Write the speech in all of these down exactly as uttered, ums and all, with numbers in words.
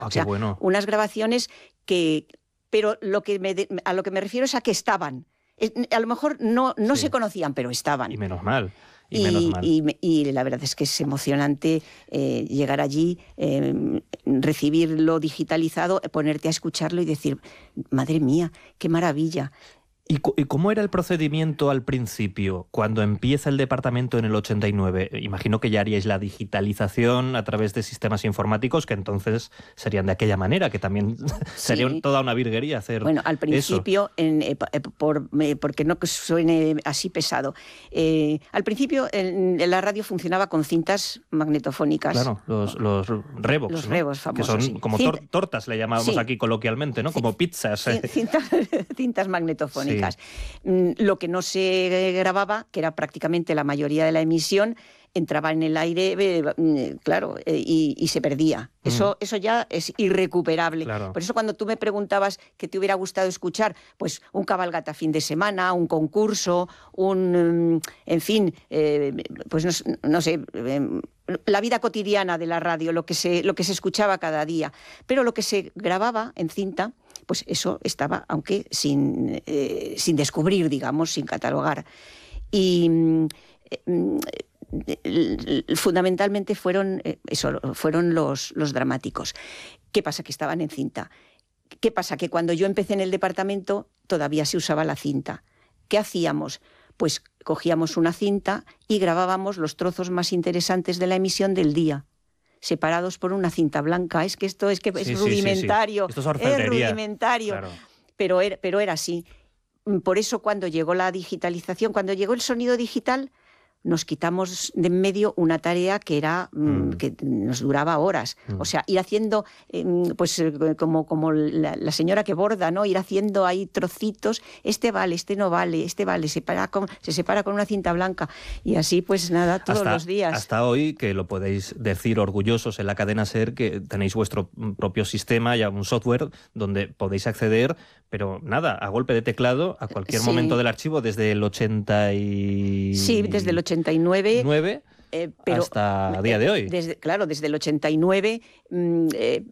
Ah, o sea, qué bueno. unas grabaciones que... Pero lo que me, a lo que me refiero es a que estaban. A lo mejor no, no Sí. se conocían, pero estaban. Y menos mal. Y, Y, menos mal. y, y la verdad es que es emocionante eh, llegar allí, eh, recibirlo digitalizado, ponerte a escucharlo y decir, madre mía, qué maravilla. ¿Y, ¿Y cómo era el procedimiento al principio, cuando empieza el departamento en el ochenta y nueve? Imagino que ya haríais la digitalización a través de sistemas informáticos, que entonces serían de aquella manera, que también sí. sería toda una virguería hacer Bueno, al principio, en, eh, por, eh, porque no suene así pesado, eh, al principio en, en la radio funcionaba con cintas magnetofónicas. Claro, los, los Revox, Los ¿no? Revox famosos, que son sí. como tor tortas, le llamábamos sí. aquí coloquialmente, ¿no? Como pizzas. Cintas, cintas magnetofónicas. Sí. Lo que no se grababa, que era prácticamente la mayoría de la emisión, entraba en el aire, eh, claro, eh, y, y se perdía. Mm. Eso, eso ya es irrecuperable. Claro. Por eso cuando tú me preguntabas qué te hubiera gustado escuchar, pues un cabalgata fin de semana, un concurso, un, en fin, eh, pues no, no sé, eh, la vida cotidiana de la radio, lo que se, lo que se escuchaba cada día. Pero lo que se grababa en cinta, pues eso estaba, aunque sin, eh, sin descubrir, digamos, sin catalogar. Y eh, fundamentalmente fueron, eh, eso, fueron los, los dramáticos. ¿Qué pasa? Que estaban en cinta. ¿Qué pasa? Que cuando yo empecé en el departamento todavía se usaba la cinta. ¿Qué hacíamos? Pues cogíamos una cinta y grabábamos los trozos más interesantes de la emisión del día, separados por una cinta blanca. Es que esto es, que es sí, rudimentario, sí, sí, sí. Esto es, es rudimentario, claro. pero, era, pero era así. Por eso cuando llegó la digitalización, cuando llegó el sonido digital, nos quitamos de en medio una tarea que era mm. que nos duraba horas. Mm. O sea, ir haciendo, eh, pues como, como la, la señora que borda, ¿no? Ir haciendo ahí trocitos, este vale, este no vale, este vale, se, para con, se separa con una cinta blanca. Y así, pues nada, todos hasta, los días. Hasta hoy, que lo podéis decir orgullosos en la cadena SER, que tenéis vuestro propio sistema, ya un software donde podéis acceder, pero nada, a golpe de teclado, a cualquier sí. momento del archivo, desde el ochenta y... Sí, desde el ochenta y nueve... nueve Eh, pero, hasta el día de hoy. Desde, claro, desde el ochenta y nueve, mmm, eh,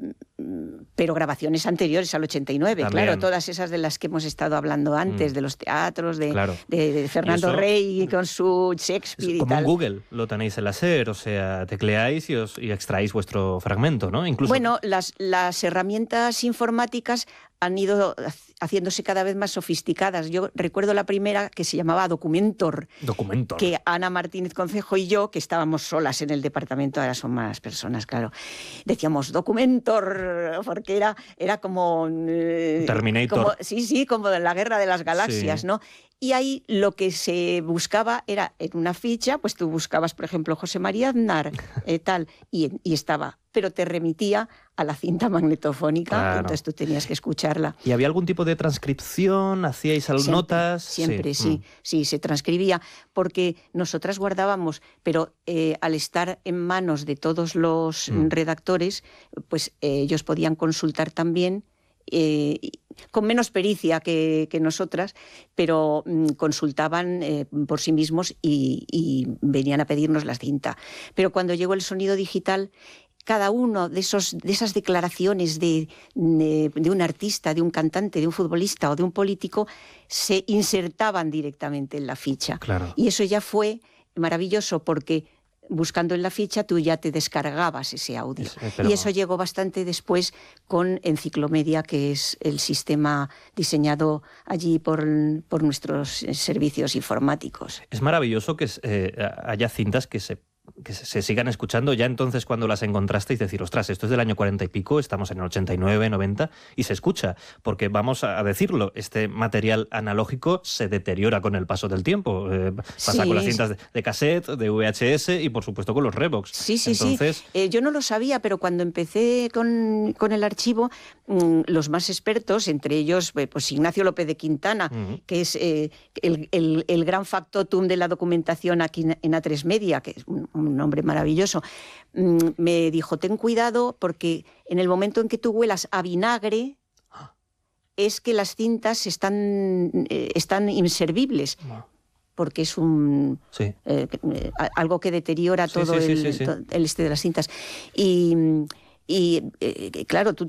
pero grabaciones anteriores al ochenta y nueve, También. Claro, todas esas de las que hemos estado hablando antes, mm. de los teatros, de, claro. de, de Fernando eso, Rey con su Shakespeare y como tal. en Google lo tenéis en la SER, o sea, tecleáis y, os, y extraéis vuestro fragmento, ¿no? Incluso... Bueno, las, las herramientas informáticas han ido haciéndose cada vez más sofisticadas. Yo recuerdo la primera que se llamaba Documentor. Documentor. Que Ana Martínez Concejo y yo, que estábamos solas en el departamento, ahora son más personas, claro, decíamos Documentor, porque era, era como... Eh, Terminator. Como, sí, sí, como de la Guerra de las Galaxias, sí. ¿no? Y ahí lo que se buscaba era en una ficha, pues tú buscabas, por ejemplo, José María Aznar, eh, tal, y, y estaba, pero te remitía a la cinta magnetofónica, claro. Entonces tú tenías que escucharla. ¿Y había algún tipo de transcripción? ¿Hacíais algunas notas? Siempre, sí, sí, mm. sí, se transcribía, porque nosotras guardábamos, pero eh, al estar en manos de todos los mm. redactores, pues eh, ellos podían consultar también, eh, con menos pericia que, que nosotras, pero mm, consultaban eh, por sí mismos y, y venían a pedirnos la cinta. Pero cuando llegó el sonido digital, cada uno de, esos, de esas declaraciones de, de, de un artista, de un cantante, de un futbolista o de un político, se insertaban directamente en la ficha. Claro. Y eso ya fue maravilloso porque buscando en la ficha tú ya te descargabas ese audio. Es, pero... Y eso llegó bastante después con Enciclomedia, que es el sistema diseñado allí por, por nuestros servicios informáticos. Es maravilloso que eh, haya cintas que se que se sigan escuchando. Ya entonces, cuando las encontrasteis, decir, ostras, esto es del año cuarenta y pico, estamos en el ochenta y nueve, noventa, y se escucha, porque vamos a decirlo, este material analógico se deteriora con el paso del tiempo. Eh, pasa sí, con las cintas de, de cassette, de V H S y, por supuesto, con los Revox. Sí, sí, entonces... sí. Eh, yo no lo sabía, pero cuando empecé con, con el archivo, mmm, los más expertos, entre ellos, pues Ignacio López de Quintana, uh-huh. que es eh, el, el, el gran factotum de la documentación aquí en A tres Media, que es un un nombre maravilloso, me dijo, ten cuidado porque en el momento en que tú huelas a vinagre es que las cintas están, eh, están inservibles. Porque es un sí. eh, algo que deteriora sí, todo sí, el, sí, sí, sí. el este de las cintas. Y, Y eh, claro, tú